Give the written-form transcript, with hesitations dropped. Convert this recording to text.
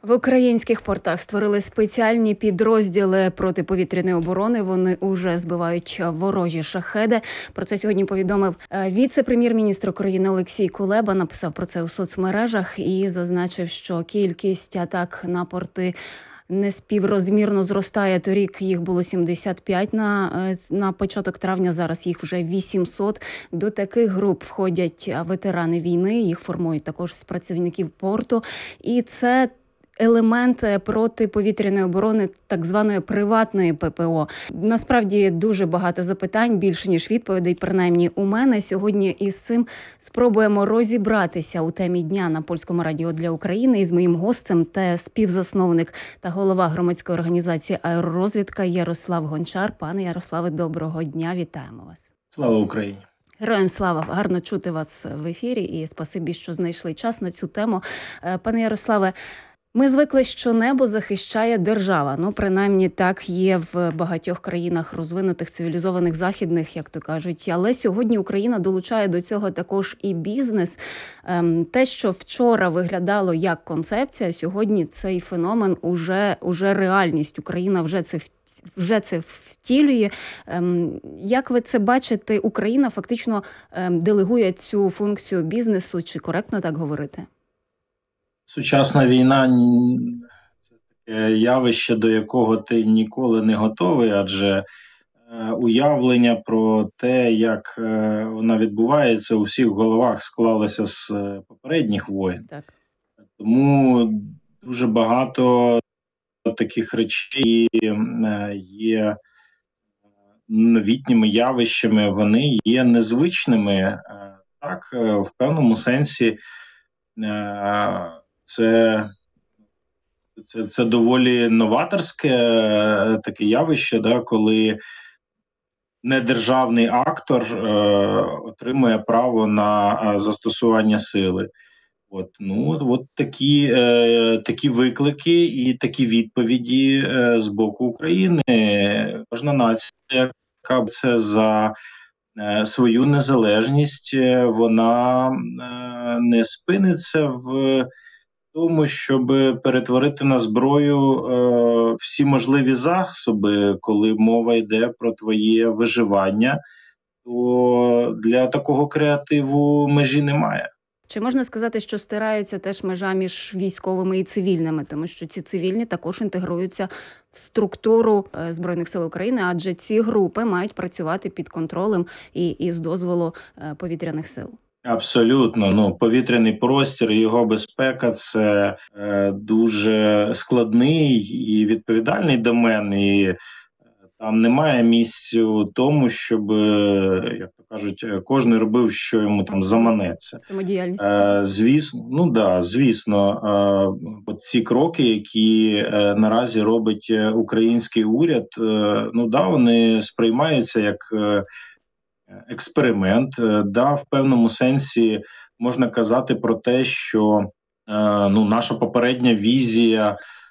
В українських портах створили спеціальні підрозділи протиповітряної оборони. Вони уже збивають ворожі шахеди. Про це сьогодні повідомив віце-прем'єр-міністр України Олексій Кулеба. Написав про це у соцмережах і зазначив, що кількість атак на порти неспіврозмірно зростає. Торік їх було 75 на початок травня, зараз їх вже 800. До таких груп входять ветерани війни, їх формують також з працівників порту. І це елемент протиповітряної оборони, так званої приватної ППО. Насправді дуже багато запитань, більше ніж відповідей, принаймні у мене. Сьогодні із цим спробуємо розібратися у темі дня на Польському радіо для України із моїм гостем та співзасновник та голова громадської організації «Аеророзвідка» Ярослав Гончар. Пане Ярославе, доброго дня, вітаємо вас. Слава Україні! Героям слава! Гарно чути вас в ефірі і спасибі, що знайшли час на цю тему. Пане Ярославе, ми звикли, що небо захищає держава. Ну, принаймні, так є в багатьох країнах розвинутих, цивілізованих, західних, як то кажуть. Але сьогодні Україна долучає до цього також і бізнес. Те, що вчора виглядало як концепція, сьогодні цей феномен уже реальність. Україна вже це втілює. Як ви це бачите? Україна фактично делегує цю функцію бізнесу, чи коректно так говорити? Сучасна війна – це таке явище, до якого ти ніколи не готовий, адже уявлення про те, як вона відбувається, у всіх головах склалося з попередніх воєн. Так. Тому дуже багато таких речей є новітніми явищами, вони є незвичними. Так, в певному сенсі це доволі новаторське таке явище, да, коли недержавний актор отримує право на застосування сили. От такі виклики і такі відповіді з боку України. Кожна нація, яка це за свою незалежність, вона не спиниться в тому, щоб перетворити на зброю всі можливі засоби, коли мова йде про твоє виживання, то для такого креативу межі немає. Чи можна сказати, що стирається теж межа між військовими і цивільними, тому що ці цивільні також інтегруються в структуру Збройних сил України, адже ці групи мають працювати під контролем і з дозволу повітряних сил? Абсолютно. Повітряний простір, його безпека – це дуже складний і відповідальний домен, і там немає місць у тому, щоб, як то кажуть, кожен робив, що йому там заманеться. Самодіяльність. Звісно, ці кроки, які наразі робить український уряд, вони сприймаються як експеримент. В певному сенсі можна казати про те, що наша попередня візія